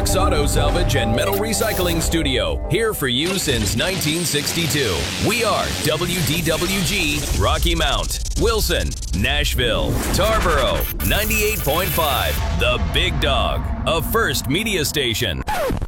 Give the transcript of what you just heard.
Brooks Auto Salvage and Metal Recycling Studio, here for you since 1962. We are WDWG, Rocky Mount, Wilson, Nashville, Tarboro, 98.5, The Big Dog, a First Media Station.